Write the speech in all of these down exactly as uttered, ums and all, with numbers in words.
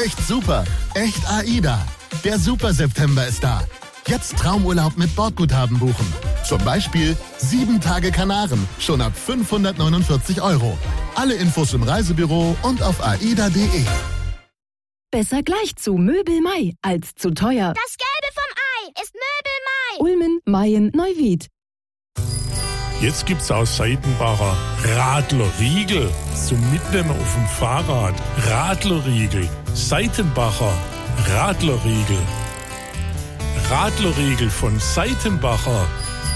echt super. Echt AIDA. Der Super September ist da. Jetzt Traumurlaub mit Bordguthaben buchen. Zum Beispiel sieben Tage Kanaren, schon ab fünfhundertneunundvierzig Euro. Alle Infos im Reisebüro und auf aida punkt de. Besser gleich zu Möbel Mai als zu teuer. Das Gelbe vom Ei ist Möbel Mai. Ulmen, Mayen, Neuwied. Jetzt gibt's aus Seitenbacher Radlerriegel zum Mitnehmen auf dem Fahrrad. Radlerriegel, Seitenbacher Radlerriegel. Radlerriegel von Seitenbacher.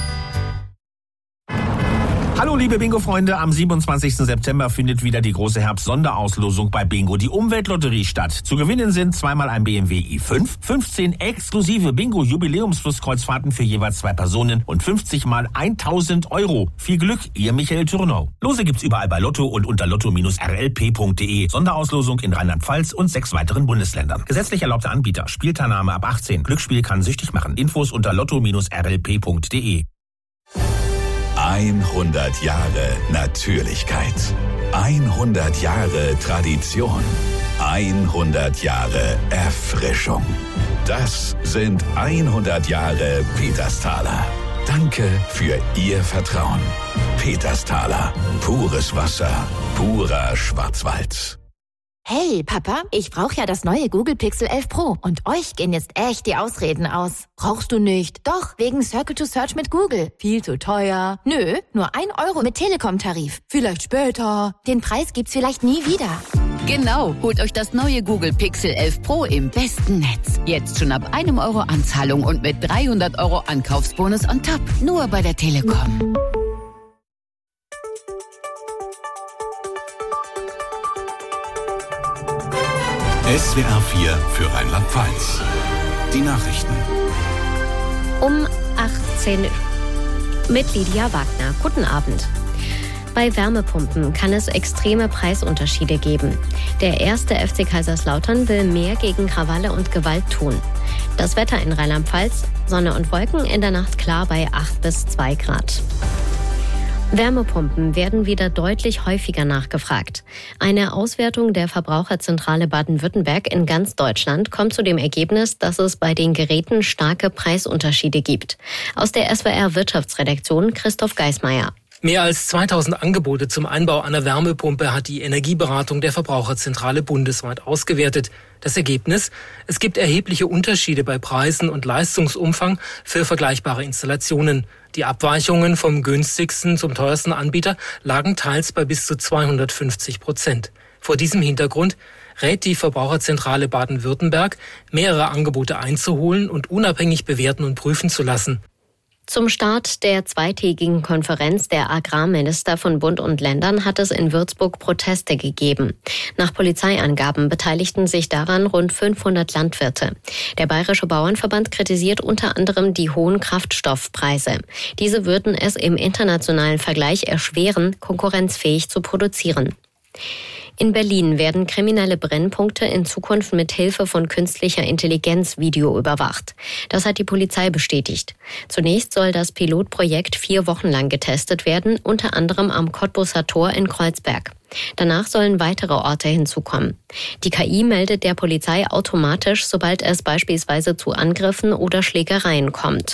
Hallo liebe Bingo-Freunde, am siebenundzwanzigsten September findet wieder die große Herbst-Sonderauslosung bei Bingo, die Umweltlotterie, statt. Zu gewinnen sind zweimal ein B M W i fünf, fünfzehn exklusive Bingo-Jubiläumsflusskreuzfahrten für jeweils zwei Personen und fünfzig mal tausend Euro. Viel Glück, ihr Michael Thürnau. Lose gibt's überall bei Lotto und unter lotto Bindestrich r l p punkt de. Sonderauslosung in Rheinland-Pfalz und sechs weiteren Bundesländern. Gesetzlich erlaubter Anbieter. Spielteilnahme ab achtzehn. Glücksspiel kann süchtig machen. Infos unter lotto Bindestrich r l p punkt de. hundert Jahre Natürlichkeit. hundert Jahre Tradition. hundert Jahre Erfrischung. Das sind hundert Jahre Petersthaler. Danke für Ihr Vertrauen. Petersthaler. Pures Wasser. Purer Schwarzwald. Hey, Papa, ich brauche ja das neue Google Pixel elf Pro und euch gehen jetzt echt die Ausreden aus. Brauchst du nicht? Doch, wegen Circle to Search mit Google. Viel zu teuer. Nö, nur ein Euro mit Telekom-Tarif. Vielleicht später. Den Preis gibt's vielleicht nie wieder. Genau, holt euch das neue Google Pixel elf Pro im besten Netz. Jetzt schon ab einem Euro Anzahlung und mit dreihundert Euro Ankaufsbonus on top. Nur bei der Telekom. S W R vier für Rheinland-Pfalz. Die Nachrichten. Um achtzehn mit Lydia Wagner. Guten Abend. Bei Wärmepumpen kann es extreme Preisunterschiede geben. Der erste F C Kaiserslautern will mehr gegen Krawalle und Gewalt tun. Das Wetter in Rheinland-Pfalz, Sonne und Wolken, in der Nacht klar bei acht bis zwei Grad. Wärmepumpen werden wieder deutlich häufiger nachgefragt. Eine Auswertung der Verbraucherzentrale Baden-Württemberg in ganz Deutschland kommt zu dem Ergebnis, dass es bei den Geräten starke Preisunterschiede gibt. Aus der S W R Wirtschaftsredaktion Christoph Geismeier. Mehr als zweitausend Angebote zum Einbau einer Wärmepumpe hat die Energieberatung der Verbraucherzentrale bundesweit ausgewertet. Das Ergebnis? Es gibt erhebliche Unterschiede bei Preisen und Leistungsumfang für vergleichbare Installationen. Die Abweichungen vom günstigsten zum teuersten Anbieter lagen teils bei bis zu zweihundertfünfzig Prozent. Vor diesem Hintergrund rät die Verbraucherzentrale Baden-Württemberg, mehrere Angebote einzuholen und unabhängig bewerten und prüfen zu lassen. Zum Start der zweitägigen Konferenz der Agrarminister von Bund und Ländern hat es in Würzburg Proteste gegeben. Nach Polizeiangaben beteiligten sich daran rund fünfhundert Landwirte. Der Bayerische Bauernverband kritisiert unter anderem die hohen Kraftstoffpreise. Diese würden es im internationalen Vergleich erschweren, konkurrenzfähig zu produzieren. In Berlin werden kriminelle Brennpunkte in Zukunft mit Hilfe von künstlicher Intelligenz videoüberwacht. Das hat die Polizei bestätigt. Zunächst soll das Pilotprojekt vier Wochen lang getestet werden, unter anderem am Cottbusser Tor in Kreuzberg. Danach sollen weitere Orte hinzukommen. Die K I meldet der Polizei automatisch, sobald es beispielsweise zu Angriffen oder Schlägereien kommt.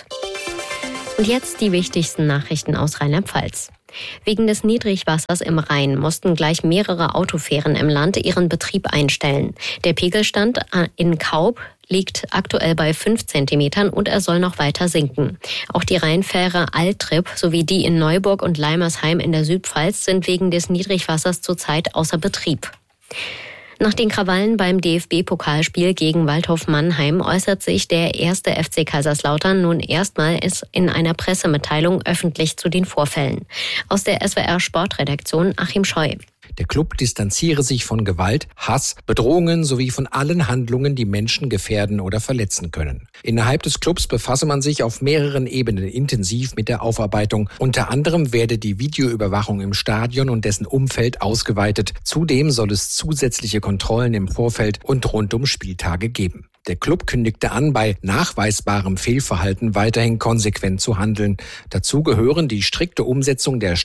Und jetzt die wichtigsten Nachrichten aus Rheinland-Pfalz. Wegen des Niedrigwassers im Rhein mussten gleich mehrere Autofähren im Land ihren Betrieb einstellen. Der Pegelstand in Kaub liegt aktuell bei fünf Zentimetern und er soll noch weiter sinken. Auch die Rheinfähre Altrip sowie die in Neuburg und Leimersheim in der Südpfalz sind wegen des Niedrigwassers zurzeit außer Betrieb. Nach den Krawallen beim D F B-Pokalspiel gegen Waldhof Mannheim äußert sich der erste F C Kaiserslautern nun erstmals in einer Pressemitteilung öffentlich zu den Vorfällen. Aus der S W R Sportredaktion Achim Scheu. Der Club distanziere sich von Gewalt, Hass, Bedrohungen sowie von allen Handlungen, die Menschen gefährden oder verletzen können. Innerhalb des Clubs befasse man sich auf mehreren Ebenen intensiv mit der Aufarbeitung. Unter anderem werde die Videoüberwachung im Stadion und dessen Umfeld ausgeweitet. Zudem soll es zusätzliche Kontrollen im Vorfeld und rund um Spieltage geben. Der Club kündigte an, bei nachweisbarem Fehlverhalten weiterhin konsequent zu handeln. Dazu gehören die strikte Umsetzung der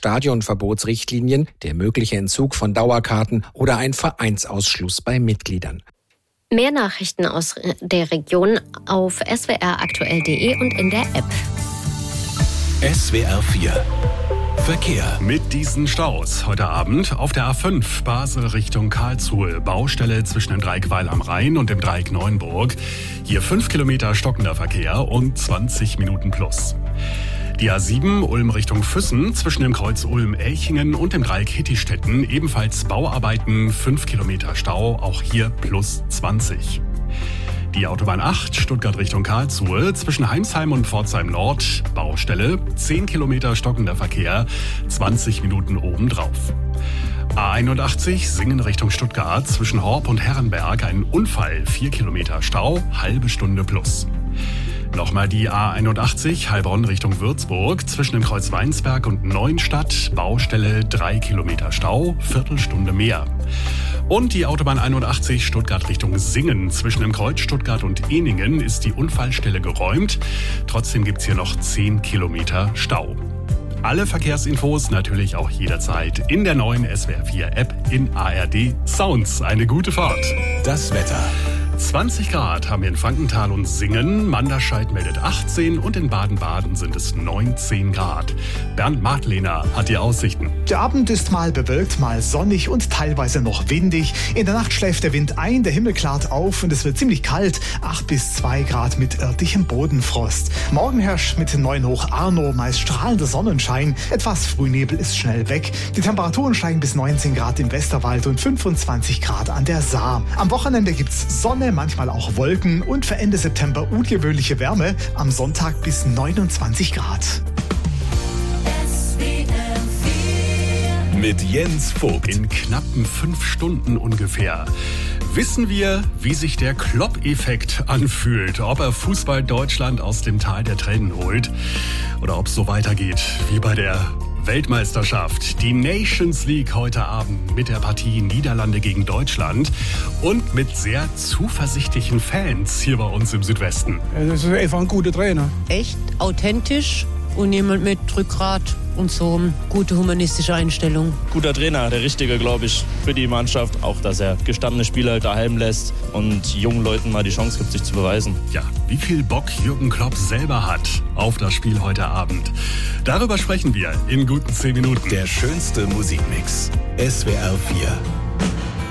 Stadionverbotsrichtlinien, der mögliche Entzug von Dauerkarten oder ein Vereinsausschluss bei Mitgliedern. Mehr Nachrichten aus der Region auf s w r aktuell punkt d e und in der App. S W R vier Verkehr. Mit diesen Staus heute Abend auf der A fünf Basel Richtung Karlsruhe. Baustelle zwischen dem Dreieck Weil am Rhein und dem Dreieck Neuenburg. Hier fünf Kilometer stockender Verkehr und zwanzig Minuten plus. Die A sieben Ulm Richtung Füssen zwischen dem Kreuz Ulm-Elchingen und dem Dreieck Hittistetten. Ebenfalls Bauarbeiten, fünf Kilometer Stau, auch hier plus zwanzig. Die Autobahn acht Stuttgart Richtung Karlsruhe zwischen Heimsheim und Pforzheim Nord. Baustelle, zehn Kilometer stockender Verkehr, zwanzig Minuten obendrauf. A einundachtzig Singen Richtung Stuttgart zwischen Horb und Herrenberg ein Unfall, vier Kilometer Stau, halbe Stunde plus. Nochmal die A einundachtzig Heilbronn Richtung Würzburg zwischen dem Kreuz Weinsberg und Neuenstadt. Baustelle, drei Kilometer Stau, Viertelstunde mehr. Und die Autobahn einundachtzig Stuttgart Richtung Singen zwischen dem Kreuz Stuttgart und Ehningen ist die Unfallstelle geräumt. Trotzdem gibt's hier noch zehn Kilometer Stau. Alle Verkehrsinfos natürlich auch jederzeit in der neuen S W R vier App in A R D Sounds. Eine gute Fahrt. Das Wetter. zwanzig Grad haben wir in Frankenthal und Singen. Manderscheid meldet achtzehn und in Baden-Baden sind es neunzehn Grad. Bernd Madlener hat die Aussichten. Der Abend ist mal bewölkt, mal sonnig und teilweise noch windig. In der Nacht schläft der Wind ein, der Himmel klart auf und es wird ziemlich kalt. acht bis zwei Grad mit örtlichem Bodenfrost. Morgen herrscht mit neun hoch Arno meist strahlender Sonnenschein. Etwas Frühnebel ist schnell weg. Die Temperaturen steigen bis neunzehn Grad im Westerwald und fünfundzwanzig Grad an der Saar. Am Wochenende gibt's Sonne, manchmal auch Wolken und für Ende September ungewöhnliche Wärme. Am Sonntag bis neunundzwanzig Grad. Mit Jens Vogt. In knappen fünf Stunden ungefähr wissen wir, wie sich der Klopp-Effekt anfühlt. Ob er Fußball Deutschland aus dem Tal der Tränen holt oder ob es so weitergeht wie bei der Weltmeisterschaft. Die Nations League heute Abend mit der Partie Niederlande gegen Deutschland und mit sehr zuversichtlichen Fans hier bei uns im Südwesten. Das ist einfach ein guter Trainer. Echt authentisch und jemand mit Rückgrat und so eine gute humanistische Einstellung. Guter Trainer, der Richtige, glaube ich, für die Mannschaft. Auch, dass er gestandene Spieler daheim lässt und jungen Leuten mal die Chance gibt, sich zu beweisen. Ja, wie viel Bock Jürgen Klopp selber hat auf das Spiel heute Abend. Darüber sprechen wir in guten zehn Minuten. Der schönste Musikmix. S W R vier.